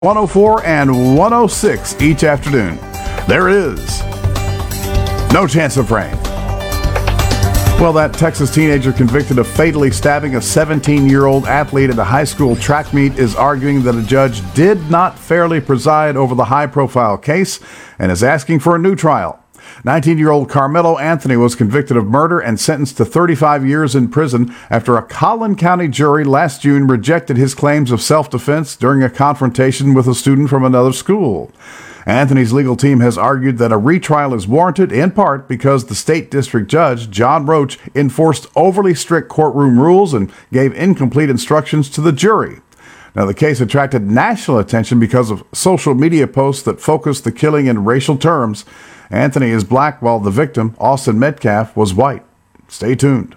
104 and 106 each afternoon. There is no chance of rain. Well, that Texas teenager convicted of fatally stabbing a 17-year-old athlete at a high school track meet is arguing that a judge did not fairly preside over the high-profile case and is asking for a new trial. 19-year-old Carmelo Anthony was convicted of murder and sentenced to 35 years in prison after a Collin County jury last June rejected his claims of self-defense during a confrontation with a student from another school. Anthony's legal team has argued that a retrial is warranted in part because the state district judge, John Roach, enforced overly strict courtroom rules and gave incomplete instructions to the jury. Now, the case attracted national attention because of social media posts that focused the killing in racial terms. Anthony is black while the victim, Austin Metcalf, was white. Stay tuned.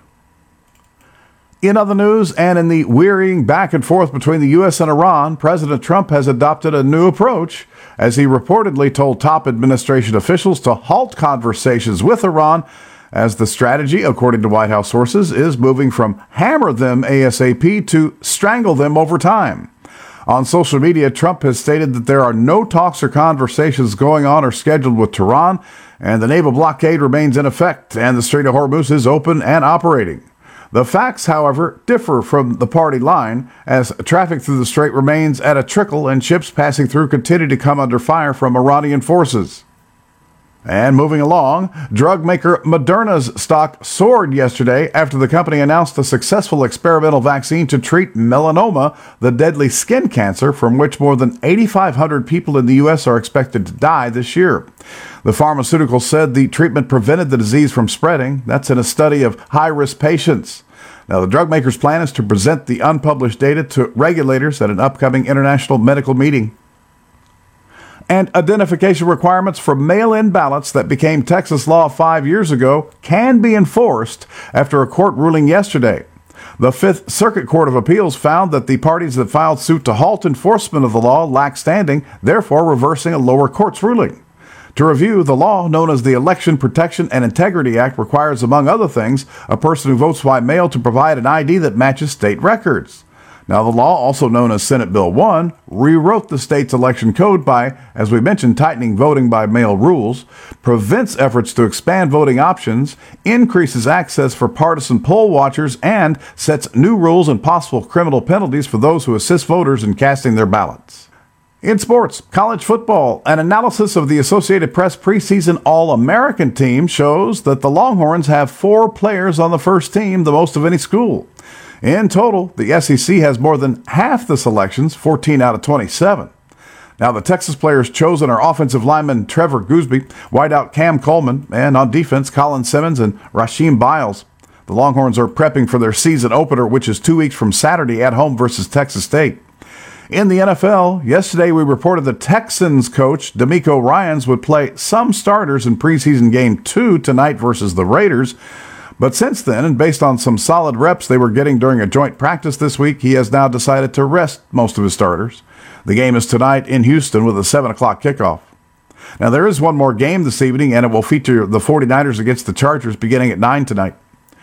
In other news, and in the wearying back and forth between the U.S. and Iran, President Trump has adopted a new approach as he reportedly told top administration officials to halt conversations with Iran, as the strategy, according to White House sources, is moving from hammer them ASAP to strangle them over time. On social media, Trump has stated that there are no talks or conversations going on or scheduled with Tehran, and the naval blockade remains in effect, and the Strait of Hormuz is open and operating. The facts, however, differ from the party line, as traffic through the strait remains at a trickle and ships passing through continue to come under fire from Iranian forces. And moving along, drug maker Moderna's stock soared yesterday after the company announced a successful experimental vaccine to treat melanoma, the deadly skin cancer from which more than 8,500 people in the U.S. are expected to die this year. The pharmaceutical said the treatment prevented the disease from spreading. That's in a study of high-risk patients. Now, the drug maker's plan is to present the unpublished data to regulators at an upcoming international medical meeting. And identification requirements for mail-in ballots that became Texas law 5 years ago can be enforced after a court ruling yesterday. The Fifth Circuit Court of Appeals found that the parties that filed suit to halt enforcement of the law lack standing, therefore reversing a lower court's ruling. To review, the law, known as the Election Protection and Integrity Act, requires, among other things, a person who votes by mail to provide an ID that matches state records. Now, the law, also known as Senate Bill 1, rewrote the state's election code by, as we mentioned, tightening voting by mail rules, prevents efforts to expand voting options, increases access for partisan poll watchers, and sets new rules and possible criminal penalties for those who assist voters in casting their ballots. In sports, college football, an analysis of the Associated Press preseason All-American team shows that the Longhorns have 4 players on the first team, the most of any school. In total, the SEC has more than half the selections, 14 out of 27. Now, the Texas players chosen are offensive lineman Trevor Goosby, wideout Cam Coleman, and on defense, Colin Simmons and Rasheem Biles. The Longhorns are prepping for their season opener, which is 2 weeks from Saturday at home versus Texas State. In the NFL, yesterday we reported the Texans coach DeMeco Ryans would play some starters in preseason game 2 tonight versus the Raiders. But since then, and based on some solid reps they were getting during a joint practice this week, he has now decided to rest most of his starters. The game is tonight in Houston with a 7 o'clock kickoff. Now, there is one more game this evening, and it will feature the 49ers against the Chargers beginning at 9 tonight.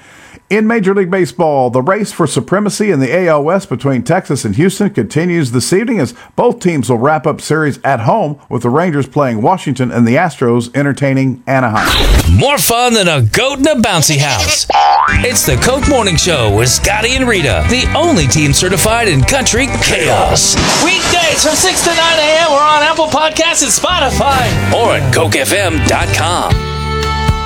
In Major League Baseball, the race for supremacy in the AL West between Texas and Houston continues this evening as both teams will wrap up series at home with the Rangers playing Washington and the Astros entertaining Anaheim. More fun than a goat in a bouncy house. It's the Coke Morning Show with Scotty and Rita, the only team certified in country chaos. Weekdays from 6 to 9 a.m. We're on Apple Podcasts and Spotify or at CokeFM.com.